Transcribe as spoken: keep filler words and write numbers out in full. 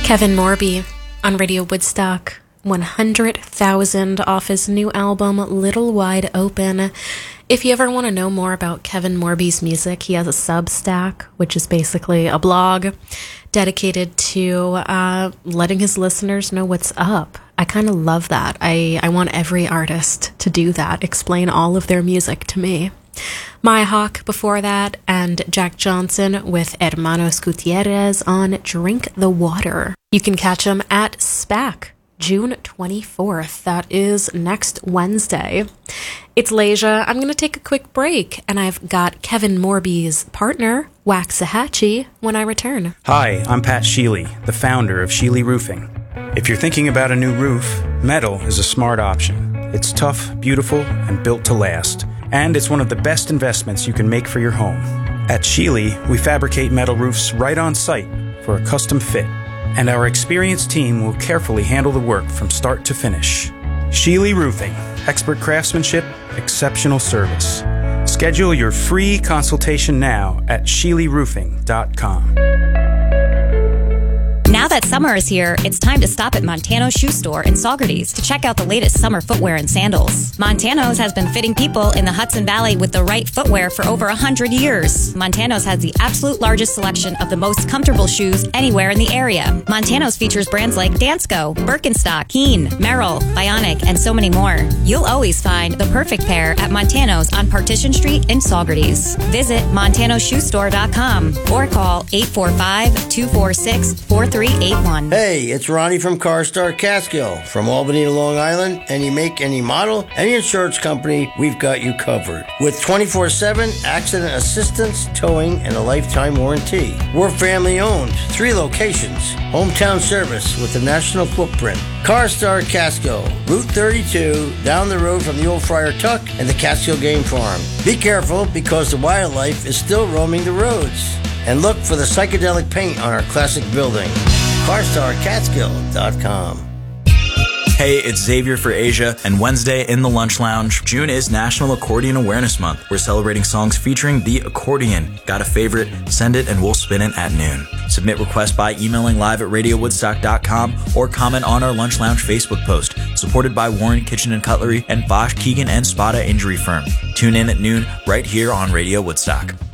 Kevin Morby on Radio Woodstock, one hundred thousand off his new album, Little Wide Open. If you ever want to know more about Kevin Morby's music, he has a Substack, which is basically a blog dedicated to uh, letting his listeners know what's up. I kind of love that. I, I want every artist to do that, explain all of their music to me. Maya Hawke before that, and Jack Johnson with Hermanos Gutierrez on Drink the Water. You can catch them at SPAC, June twenty-fourth. That is next Wednesday. It's Leisha. I'm going to take a quick break, and I've got Kevin Morby's partner, Waxahachie, when I return. Hi, I'm Pat Sheely, the founder of Sheely Roofing. If you're thinking about a new roof, metal is a smart option. It's tough, beautiful, and built to last. And it's one of the best investments you can make for your home. At Sheely, we fabricate metal roofs right on site for a custom fit, and our experienced team will carefully handle the work from start to finish. Sheely Roofing, expert craftsmanship, exceptional service. Schedule your free consultation now at sheely roofing dot com. Now that summer is here, it's time to stop at Montano's Shoe Store in Saugerties to check out the latest summer footwear and sandals. Montano's has been fitting people in the Hudson Valley with the right footwear for over one hundred years. Montano's has the absolute largest selection of the most comfortable shoes anywhere in the area. Montano's features brands like Dansko, Birkenstock, Keen, Merrell, Bionic, and so many more. You'll always find the perfect pair at Montano's on Partition Street in Saugerties. Visit montano shoe store dot com or call eight four five, two four six, four three eight one. Hey, it's Ronnie from CarStar Catskill. From Albany to Long Island, any make, any model, any insurance company, we've got you covered. With twenty-four seven accident assistance, towing, and a lifetime warranty. We're family owned, three locations, hometown service with a national footprint. CarStar Catskill, Route thirty-two, down the road from the old Friar Tuck and the Catskill Game Farm. Be careful because the wildlife is still roaming the roads. And look for the psychedelic paint on our classic building. car star catskill dot com. Hey, it's Xavier for Asia, and Wednesday in the Lunch Lounge, June is National Accordion Awareness Month. We're celebrating songs featuring the accordion. Got a favorite? Send it and we'll spin it at noon. Submit requests by emailing live at radio woodstock dot com or comment on our Lunch Lounge Facebook post, supported by Warren Kitchen and Cutlery and Bosch, Keegan and Spada Injury Firm. Tune in at noon right here on Radio Woodstock.